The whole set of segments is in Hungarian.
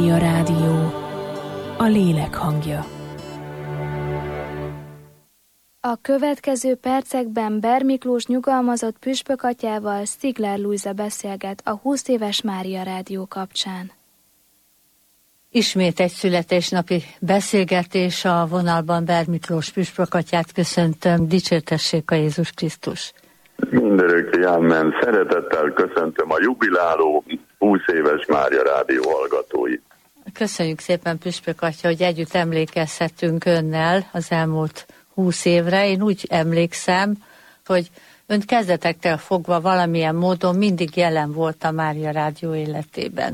A rádió, a lélek hangja. A következő percekben Ber Miklós nyugalmazott püspökatyával Stigler Lujza beszélget a 20 éves Mária Rádió kapcsán. Ismét egy születésnapi beszélgetés a vonalban. Ber Miklós püspökatyát köszöntöm, dicsértessék a Jézus Krisztus. Mindörökké, amen. Szeretettel köszöntöm a jubiláló 20 éves Mária Rádió hallgatóit. Köszönjük szépen, püspökatya, hogy együtt emlékezhetünk önnel az elmúlt 20 évre. Én úgy emlékszem, hogy ön kezdetektől fogva valamilyen módon mindig jelen volt a Mária Rádió életében.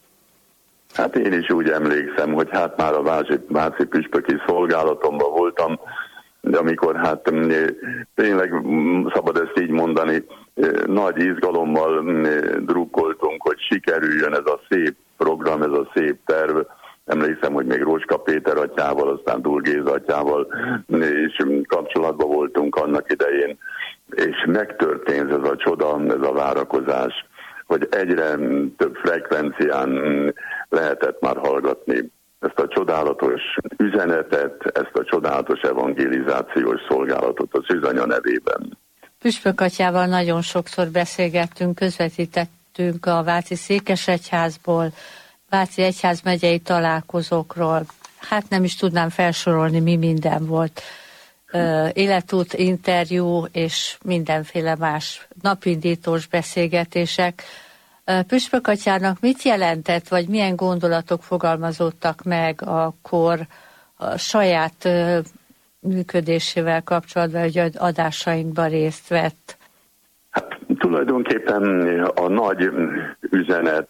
Hát én is úgy emlékszem, hogy hát már a váci püspöki szolgálatomban voltam, de amikor hát tényleg szabad ezt így mondani, nagy izgalommal drukkoltunk, hogy sikerüljön ez a szép program, ez a szép terv. Emlékszem, hogy még Rózska Péter atyával, aztán Dúl Géza atyával is kapcsolatban voltunk annak idején, és megtörtént ez a csoda, ez a várakozás, hogy egyre több frekvencián lehetett már hallgatni ezt a csodálatos üzenetet, ezt a csodálatos evangelizációs szolgálatot a Szűzanya nevében. Püspökatyával nagyon sokszor beszélgettünk, közvetítettünk a Váci Székesegyházból, Váci egyházmegyei találkozókról. Hát nem is tudnám felsorolni, mi minden volt. Életút, interjú és mindenféle más napindítós beszélgetések. Püspökatyának mit jelentett, vagy milyen gondolatok fogalmazódtak meg akkor a saját működésével kapcsolatban, hogy adásainkban részt vett? Hát tulajdonképpen a nagy üzenet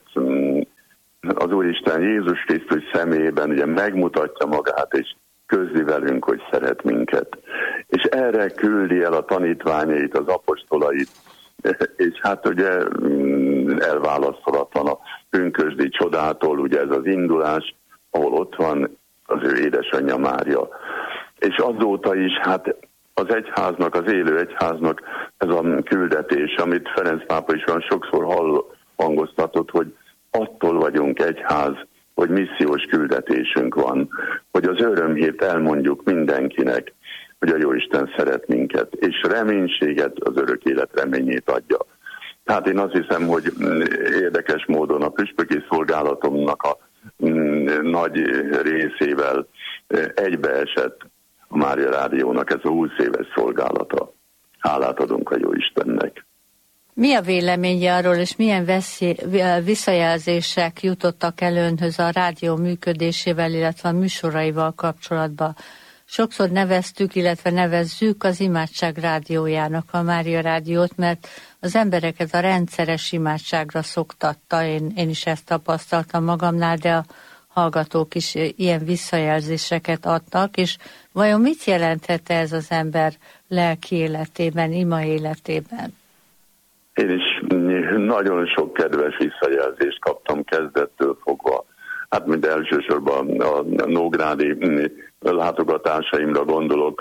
az Úristen Jézus Krisztus személyében ugye megmutatja magát, és közli velünk, hogy szeret minket. És erre küldi el a tanítványait, az apostolait, és hát ugye elválaszthatatlan a pünkösdi csodától, ugye ez az indulás, ahol ott van az ő édesanyja Mária. És azóta is hát az egyháznak, az élő egyháznak ez a küldetés, amit Ferenc pápa is olyan sokszor hangoztatott, hogy attól vagyunk egyház, hogy missziós küldetésünk van, hogy az örömhírt elmondjuk mindenkinek, hogy a Jóisten szeret minket, és reménységet, az örök élet reményét adja. Tehát én azt hiszem, hogy érdekes módon a püspöki szolgálatomnak a nagy részével egybeesett a Mária Rádiónak ez a 20 éves szolgálata. Hálát adunk a Jóistennek. Mi a véleménye arról, és milyen visszajelzések jutottak el önhöz a rádió működésével, illetve a műsoraival kapcsolatban? Sokszor neveztük, illetve nevezzük az imádság rádiójának a Mária Rádiót, mert az embereket a rendszeres imádságra szoktatta, én is ezt tapasztaltam magamnál, de a hallgatók is ilyen visszajelzéseket adtak, és vajon mit jelenthet ez az ember lelki életében, ima életében? Én is nagyon sok kedves visszajelzést kaptam kezdettől fogva. Hát mind elsősorban a nógrádi látogatásaimra gondolok,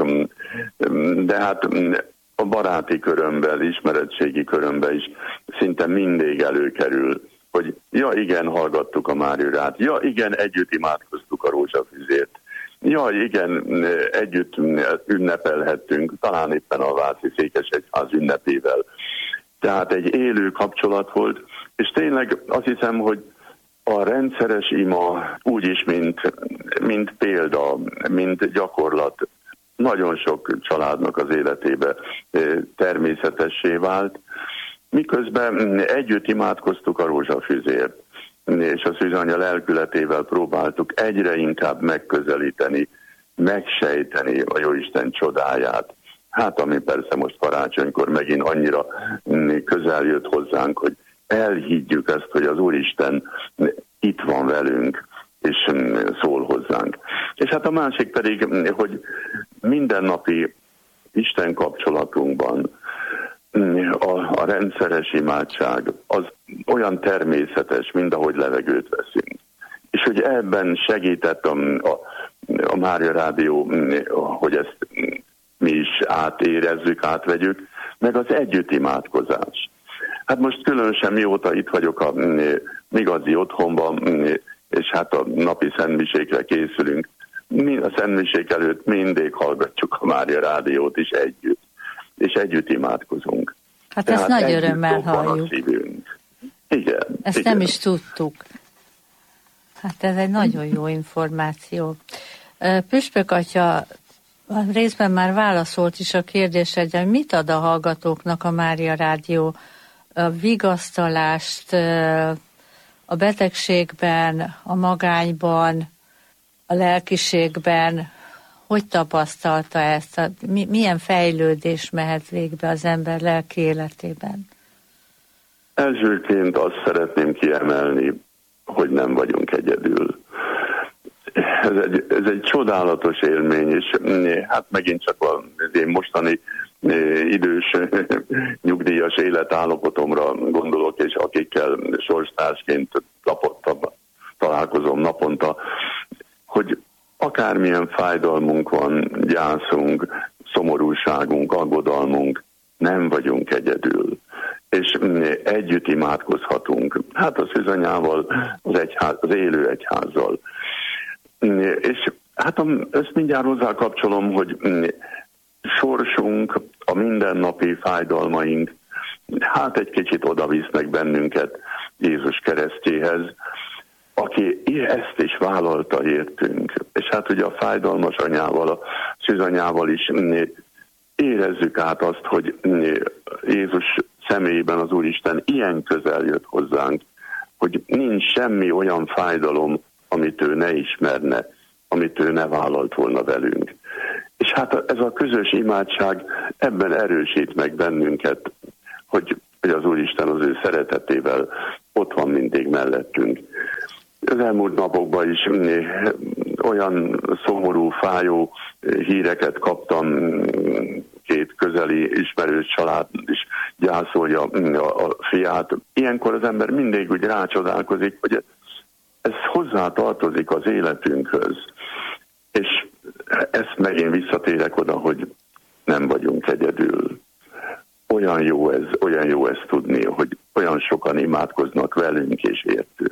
de hát a baráti körömben, ismeretségi körömben is szinte mindig előkerül, hogy ja igen, hallgattuk a Máriát, ja igen, együtt imádkoztuk a rózsafüzért, ja igen, együtt ünnepelhettünk, talán éppen a Váci Székesegyház ünnepével. Tehát egy élő kapcsolat volt, és tényleg azt hiszem, hogy a rendszeres ima úgyis, mint példa, mint gyakorlat, nagyon sok családnak az életébe természetessé vált, miközben együtt imádkoztuk a rózsafüzért, és a Szűzanya lelkületével próbáltuk egyre inkább megközelíteni, megsejteni a Jóisten csodáját. Hát ami persze most karácsonykor megint annyira közel jött hozzánk, hogy elhiggyük ezt, hogy az Úristen itt van velünk, és szól hozzánk. És hát a másik pedig, hogy mindennapi Isten kapcsolatunkban a rendszeres imádság az olyan természetes, mint ahogy levegőt veszünk. És hogy ebben segített a Mária Rádió, hogy ezt mi is átérezzük, átvegyük, meg az együttimádkozás. Hát most különösen mióta itt vagyok a igazi otthonban, és hát a napi szentmisékre készülünk. Mi a szentmisék előtt mindig hallgatjuk a Mária Rádiót is együtt, és együtt imádkozunk. Hát ezt nagy örömmel halljuk. Igen. Ezt igen. Nem is tudtuk. Hát ez egy nagyon jó információ. Püspök atya részben már válaszolt is a kérdésedre, hogy mit ad a hallgatóknak a Mária Rádió? A vigasztalást a betegségben, a magányban, a lelkiségben. Hogy tapasztalta ezt? Milyen fejlődés mehet végbe az ember lelki életében? Elsőként azt szeretném kiemelni, hogy nem vagyunk egyedül. Ez egy csodálatos élmény, és hát megint csak az én mostani idős nyugdíjas életállapotomra gondolok, és akikkel sorstársként találkozom naponta, hogy akármilyen fájdalmunk van, gyászunk, szomorúságunk, aggodalmunk, nem vagyunk egyedül. És együtt imádkozhatunk. Hát a szűzanyával, az élő egyházzal. És hát ezt mindjárt hozzá kapcsolom, hogy sorsunk, a mindennapi fájdalmaink, hát egy kicsit oda visznek bennünket Jézus keresztjéhez, aki ezt is vállalta értünk. És hát ugye a fájdalmas anyával, a szűzanyával is érezzük át azt, hogy Jézus személyében az Úristen ilyen közel jött hozzánk, hogy nincs semmi olyan fájdalom, amit ő ne ismerne, amit ő ne vállalt volna velünk. És hát ez a közös imádság ebben erősít meg bennünket, hogy az Úristen az ő szeretetével ott van mindig mellettünk. Az elmúlt napokban is olyan szomorú, fájó híreket kaptam, két közeli ismerős család is gyászolja a fiát. Ilyenkor az ember mindig úgy rácsodálkozik, hogy ez hozzá tartozik az életünkhöz. És ezt megint visszatérek oda, hogy nem vagyunk egyedül. Olyan jó ez tudni, hogy olyan sokan imádkoznak velünk és értünk.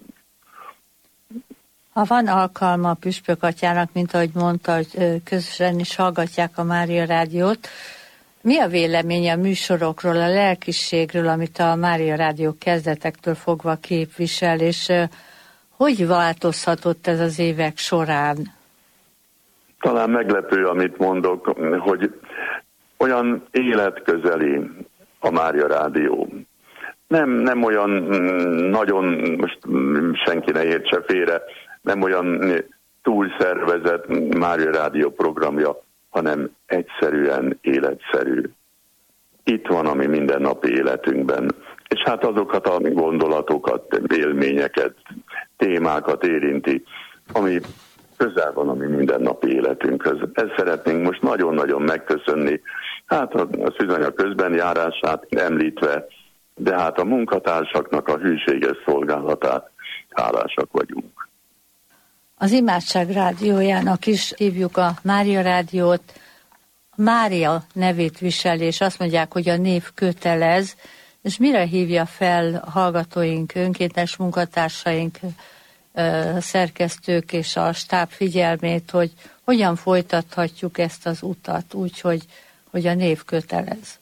Ha van alkalma a Püspök atyának, mint ahogy mondta, hogy közösen is hallgatják a Mária Rádiót, mi a véleménye a műsorokról, a lelkiségről, amit a Mária Rádió kezdetektől fogva képvisel, és hogy változhatott ez az évek során? Talán meglepő, amit mondok, hogy olyan életközeli a Mária Rádió. Nem olyan nagyon, most senki ne értse félre, nem olyan túlszervezett Mária Rádió programja, hanem egyszerűen életszerű. Itt van a mi mindennapi életünkben. És hát azokat a gondolatokat, élményeket, témákat érinti, ami közel van a mi mindennapi életünkhöz. Ezt szeretnénk most nagyon-nagyon megköszönni. Hát a szűzanya közbenjárását említve, de hát a munkatársaknak a hűséges szolgálatát hálásak vagyunk. Az Imádság Rádiójának is hívjuk a Mária Rádiót. Mária nevét visel, és azt mondják, hogy a név kötelez, és mire hívja fel hallgatóink, önkéntes munkatársaink, szerkesztők és a stáb figyelmét, hogy hogyan folytathatjuk ezt az utat úgy, hogy a név kötelez?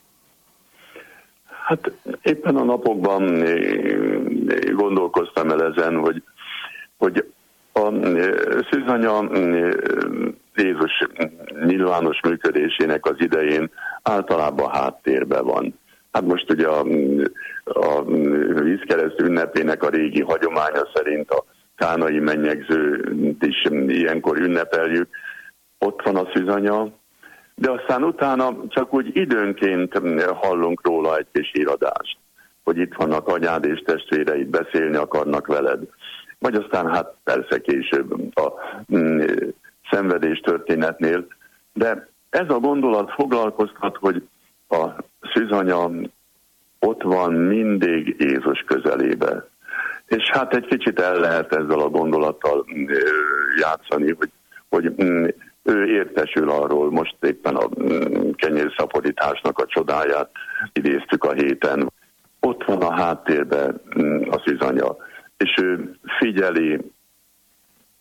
Hát éppen a napokban gondolkoztam el ezen, hogy a szűzanya Jézus nyilvános működésének az idején általában háttérben van. Hát most ugye a vízkereszt ünnepének a régi hagyománya szerint a kánai mennyegzőt is ilyenkor ünnepeljük. Ott van a szűzanya, de aztán utána csak úgy időnként hallunk róla egy kis híradást, hogy itt vannak anyád és testvéreid, beszélni akarnak veled. Vagy aztán hát persze később a szenvedés történetnél. De ez a gondolat foglalkoztat, hogy a szűzanya ott van mindig Jézus közelébe. És hát egy kicsit el lehet ezzel a gondolattal játszani, hogy ő értesül arról, most éppen a kenyérszaporításnak a csodáját idéztük a héten. Ott van a háttérben a szűzanya, és ő figyeli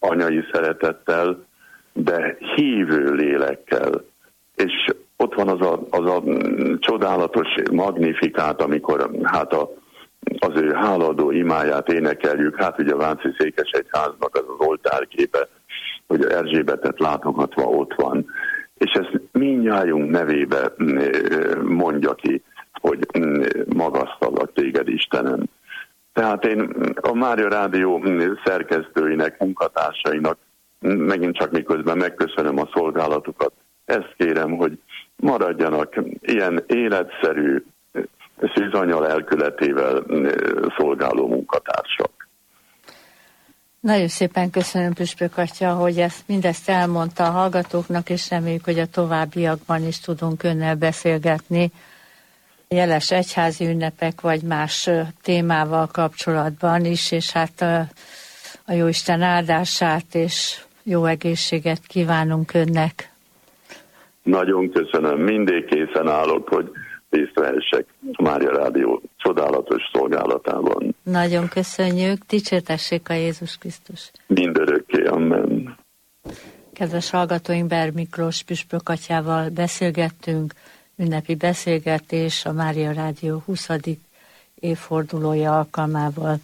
anyai szeretettel, de hívő lélekkel. És ott van az a csodálatos magnifikát, amikor hát az ő hálaadó imáját énekeljük, hát ugye a Váci Székesegyháznak az oltárképe, hogy Erzsébetet látogatva ott van. És ezt mindnyájunk nevébe mondja ki, hogy magasztallak téged, Istenem. Tehát én a Mária Rádió szerkesztőinek, munkatársainak megint csak miközben megköszönöm a szolgálatukat, ezt kérem, hogy maradjanak ilyen életszerű, szűzanya lelkületével szolgáló munkatársak. Nagyon szépen köszönöm, Püspök Atya, hogy mindezt elmondta a hallgatóknak, és reméljük, hogy a továbbiakban is tudunk önnel beszélgetni jeles egyházi ünnepek, vagy más témával kapcsolatban is, és hát a Jóisten áldását és jó egészséget kívánunk önnek. Nagyon köszönöm, mindig készen állok, hogy részt vehessek a Mária Rádió csodálatos szolgálatában. Nagyon köszönjük, dicsértessék a Jézus Krisztus. Mindörökké, amen. Kedves hallgatóink, Ber Miklós Püspök Atyával beszélgettünk, ünnepi beszélgetés a Mária Rádió 20. évfordulója alkalmával.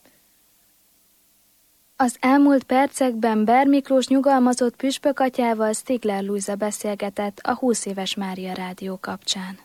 Az elmúlt percekben Ber Miklós nyugalmazott püspök atyával Stigler Lujza beszélgetett a 20 éves Mária Rádió kapcsán.